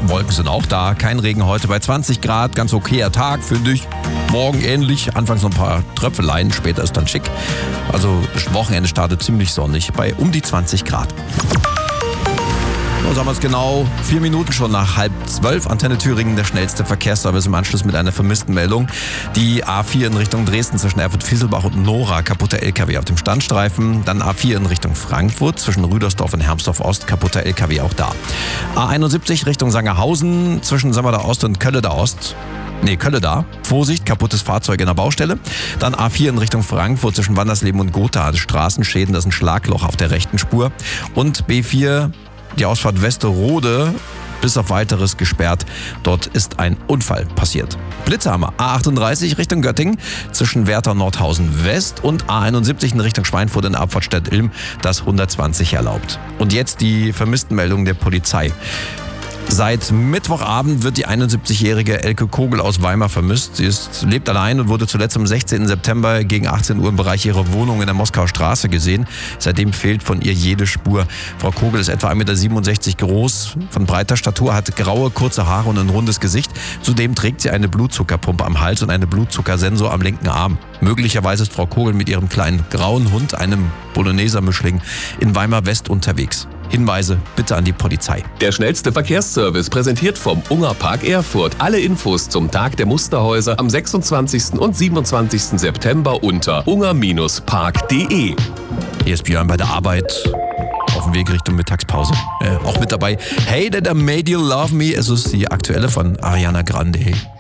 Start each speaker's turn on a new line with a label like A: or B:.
A: Wolken sind auch da, kein Regen heute bei 20 Grad, ganz okayer Tag, finde ich. Morgen ähnlich, anfangs noch ein paar Tröpfeleien, später ist dann schick. Also das Wochenende startet ziemlich sonnig bei um die 20 Grad. So sagen wir es genau, 4 Minuten schon nach 11:30. Antenne Thüringen, der schnellste Verkehrsservice im Anschluss mit einer vermissten Meldung. Die A4 in Richtung Dresden zwischen Erfurt-Fieselbach und Nora, kaputter LKW auf dem Standstreifen. Dann A4 in Richtung Frankfurt zwischen Rüdersdorf und Hermsdorf-Ost, kaputter LKW auch da. A71 Richtung Sangerhausen zwischen Sammerda Ost und Kölleda Ost. Kölleda. Vorsicht, kaputtes Fahrzeug in der Baustelle. Dann A4 in Richtung Frankfurt zwischen Wandersleben und Gotha. Straßenschäden, das ist ein Schlagloch auf der rechten Spur. Und B4, die Ausfahrt Westerode, bis auf weiteres gesperrt. Dort ist ein Unfall passiert. Blitzhammer, A38 Richtung Göttingen zwischen Werther und Nordhausen West und A71 in Richtung Schweinfurt in der Abfahrt Stadt-Ilm, das 120 erlaubt. Und jetzt die Vermisstenmeldung der Polizei. Seit Mittwochabend wird die 71-jährige Elke Kogel aus Weimar vermisst. Sie lebt allein und wurde zuletzt am 16. September gegen 18 Uhr im Bereich ihrer Wohnung in der Moskauer Straße gesehen. Seitdem fehlt von ihr jede Spur. Frau Kogel ist etwa 1,67 Meter groß, von breiter Statur, hat graue, kurze Haare und ein rundes Gesicht. Zudem trägt sie eine Blutzuckerpumpe am Hals und einen Blutzuckersensor am linken Arm. Möglicherweise ist Frau Kogel mit ihrem kleinen grauen Hund, einem Bologneser-Mischling, in Weimar West unterwegs. Hinweise bitte an die Polizei.
B: Der schnellste Verkehrsservice präsentiert vom Ungerpark Erfurt. Alle Infos zum Tag der Musterhäuser am 26. und 27. September unter unger-park.de.
A: Hier ist Björn bei der Arbeit. Auf dem Weg Richtung Mittagspause. Auch mit dabei. Hey, that I made you love me. Es ist die aktuelle von Ariana Grande.